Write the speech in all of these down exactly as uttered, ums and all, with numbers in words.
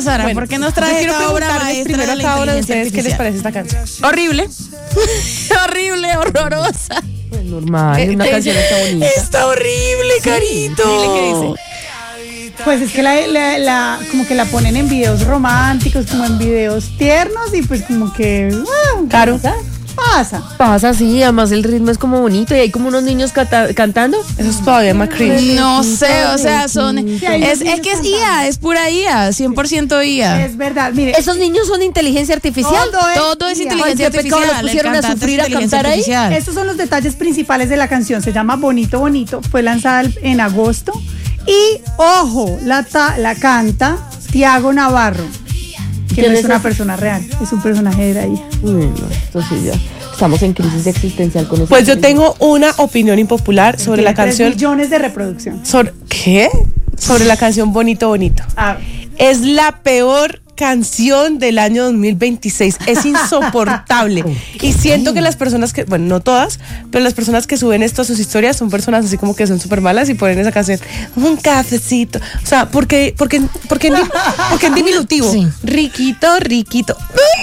Sara, bueno, ¿por qué nos trae esta obra maestra primero de la a cada uno de inteligencia ustedes qué les parece esta canción? Horrible. Horrible, horrorosa. Pues normal, Eh, una te- canción está bonita. Está horrible, carito. Dile qué dice. Pues es que la, la, la- como que la ponen en videos románticos, como en videos tiernos y pues como que ah, Caro. pasa. Pasa así, además el ritmo es como bonito y hay como unos niños cata- cantando. Eso es todavía más cringe. No sé, o sea, son. Es, es que es I A, es pura I A, cien por ciento I A. Es verdad, mire. ¿Esos niños son inteligencia artificial? Todo es Todo es I A. inteligencia Ay, qué pecado, artificial. los pusieron el a cantante sufrir, es a inteligencia cantar ahí. artificial. Estos son los detalles principales de la canción. Se llama Bonito Bonito. Fue lanzada el- en agosto. Y, ojo, la, ta- la canta Tiago Navarro, que ¿Quién no es es una ese? persona real, es un personaje de la I A. Uy, no, esto sí ya. Estamos en crisis existencial con eso. Pues yo tengo una opinión impopular sobre la Tiene tres canción. millones de reproducción. Sobre, ¿Qué? Sobre la canción Bonito Bonito. Ah, Es la peor canción del año dos mil veintiséis. Es insoportable. Y siento que las personas que, bueno, no todas, pero las personas que suben esto a sus historias son personas así como que son súper malas y ponen esa canción, un cafecito. O sea, porque, porque, porque, en, di- porque en diminutivo. Sí. Riquito, riquito.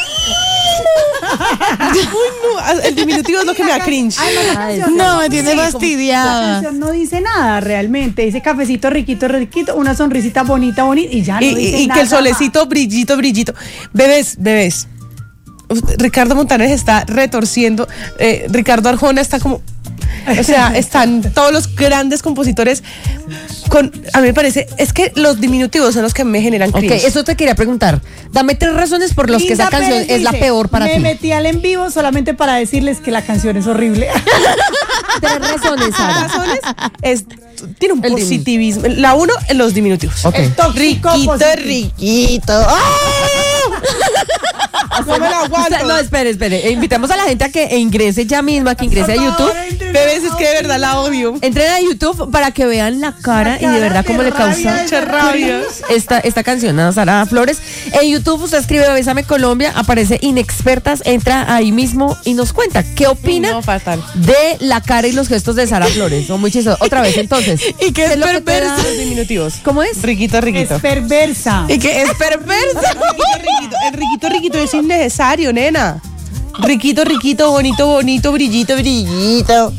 Uy, no, el diminutivo es lo que me da cringe. además, la Ay, canción- No, me tiene Sí, como- La fastidiada. canción no dice nada realmente. Dice cafecito riquito, riquito, una sonrisita bonita, bonita y ya no Y, dice y- y nada que el solecito, brillito, brillito. Bebés, bebés. Ricardo Montaner está retorciendo. eh, Ricardo Arjona está como. O sea, están todos los grandes compositores con. A mí me parece. Es que los diminutivos son los que me generan Ok, cringe. eso te quería preguntar. Dame tres razones por las que Linda esa canción Pérez es la dice, peor para me ti. metí al en vivo solamente para decirles que la canción es horrible. Tres razones, Las Sara. razones es, tiene un El positivismo. La uno, en los diminutivos. Ok. El tóxico Riquito, positivo. riquito. ¡Ah! No me la aguanto. O sea, no, espere, espere. E invitamos a la gente a que ingrese ya misma, que ingrese a YouTube. Bebés, es que de verdad la odio. Entren a YouTube para que vean la cara, La y de cara verdad de cómo le rabia, causa de Mucha rabia. esta, esta canción a Sara Flores. En YouTube usted escribe Bésame Colombia, aparece Inexpertas, entra ahí mismo y nos cuenta qué opina No, fatal. de la cara y los gestos de Sara Flores. Son muy chistosos. Otra vez, entonces. Y que ¿qué es lo que te da- perversa. Los diminutivos. ¿Cómo es? Riquito, riquito. Es perversa. Y que es perversa. Riquito, riquito. El riquito, riquito es innecesario, nena. Riquito, riquito, bonito, bonito, brillito, brillito.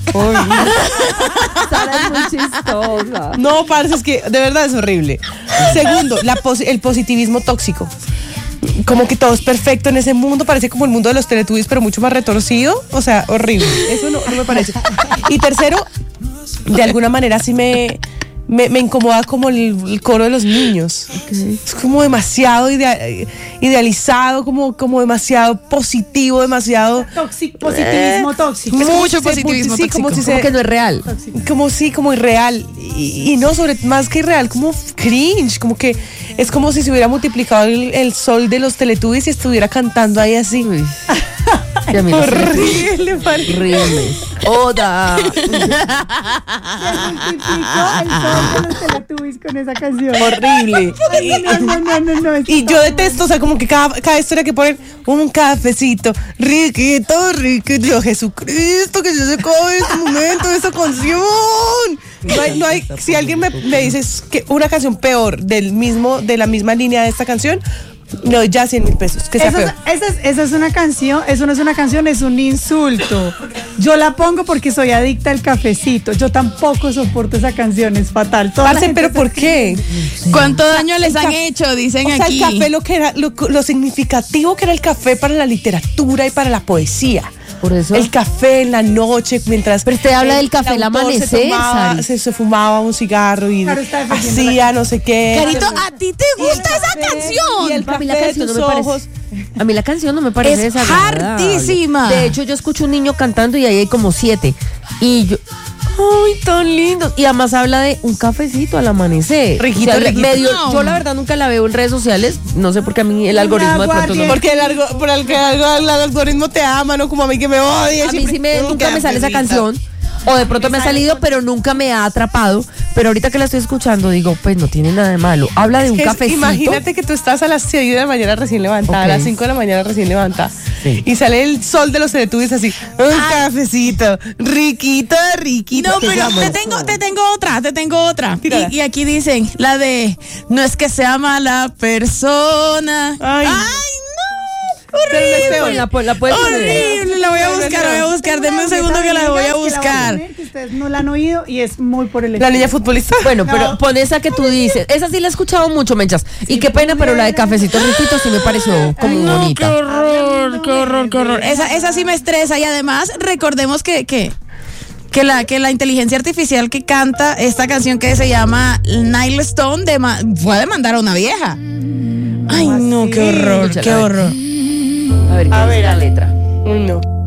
Sara es muy chistosa. No, parce, es que de verdad es horrible. Segundo, la pos- el positivismo tóxico. Como que todo es perfecto en ese mundo, parece como el mundo de los Teletubbies, pero mucho más retorcido. O sea, horrible. Eso no, no me parece. Y tercero, de alguna manera sí me, me, me incomoda como el, el coro de los niños. Es como demasiado idea- idealizado, como, como demasiado positivo, demasiado. Tóxico, positivismo tóxico. Es como Mucho si se- positivismo sí, como tóxico. si Como se- que no es real. como sí, como irreal. Y, y no, sobre más que irreal, como cringe, como que es como si se hubiera multiplicado el, el sol de los Teletubbies y estuviera cantando ahí así. Uy. Y a mí los Horrible, marica. horrible. Oda. Se multiplicó el sol de los Teletubbies con esa canción. Horrible. No, no, no, no, no, esto Y está yo muy detesto, o sea, como que cada, cada historia que ponen un cafecito, riquito, riquito. Yo, Jesucristo, que yo sé cómo es este momento de esta canción. No hay, no hay, si alguien me, me dice que una canción peor del mismo, de la misma línea de esta canción, no, ya cien mil pesos, que sea Esa es, peor. esa, es, esa es una canción, eso no es una canción, es un insulto. Yo la pongo porque soy adicta al cafecito. Yo tampoco soporto esa canción, es fatal. Toda la Parce, gente pero se ¿por qué? ¿Cuánto daño les han ca- hecho? Dicen O sea, aquí. el café, lo que era, lo, lo significativo que era el café para la literatura y para la poesía. Por eso. El café en la noche, mientras. Pero usted habla el- del café el al autor se amanecer, tomaba- Sari. Se, se fumaba un cigarro y Claro, está defendiendo hacía no sé qué. Carito, ¿a ti te gusta esa Y el canción? A mí la café de canción no tus me parece. ojos. A mí la canción no me parece Es desagradable. hartísima. De hecho, yo escucho un niño cantando y ahí hay como siete. Y yo. ¡Ay, tan lindo! Y además habla de un cafecito al amanecer. Riquito, riquito. medio- No. Yo la verdad nunca la veo en redes sociales. No sé por qué a mí el Una algoritmo de pronto no. guardia. Porque el, algo, por el, que algo- el algoritmo te ama, no como a mí que me odia. A mí siempre- sí me, un nunca me sale esa cafecito. canción. O de pronto me ha salido, pero nunca me ha atrapado. Pero ahorita que la estoy escuchando, digo, pues no tiene nada de malo. Habla de Es un que es- cafecito. Imagínate que tú estás a las seis de la mañana recién levantada, Ok. a las cinco de la mañana recién levantada. Sí. Y sale el sol de los Teletubbies así. Un cafecito, riquito, riquito. No, ¿Qué pero llamo? te tengo, te tengo otra, te tengo otra. Tírala. Y, y aquí dicen, la de, no es que sea mala persona. Ay. no. Pero no es peor. La, pu- la puedes poner. Horrible, la voy a buscar, la voy a buscar. Denme un segundo que la voy a buscar. Que ustedes no la han oído y es muy por el La estilo. niña futbolista. Bueno, pero pon esa que tú dices. Esa sí la he escuchado mucho, Menchas. Y qué pena, pero la de cafecito riquito sí me pareció como No, qué bonita. horror, qué horror, qué horror. Esa, esa sí me estresa y además recordemos que, que, que, la, que la inteligencia artificial que canta esta canción que se llama Nile Stone dema- fue a demandar a una vieja. Ay, no, qué horror, Escúchala, qué a ver. horror. A ver, ¿qué A dice ver, la a ver. letra? Uy, no.